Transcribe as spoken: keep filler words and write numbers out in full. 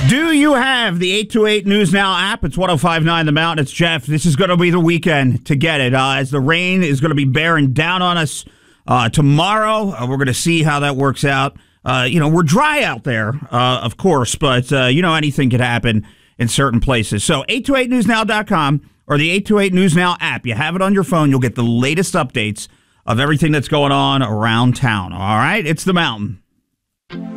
Do you have the eight two eight News Now app? It's one oh five point nine The Mountain. It's Jeff. This is going to be the weekend to get it. Uh, as the rain is going to be bearing down on us uh, tomorrow, uh, we're going to see how that works out. Uh, you know, we're dry out there, uh, of course, but, uh, you know, anything could happen in certain places. So eight two eight news now dot com or the eight two eight News Now app. You have it on your phone. You'll get the latest updates of everything that's going on around town. All right? It's The Mountain.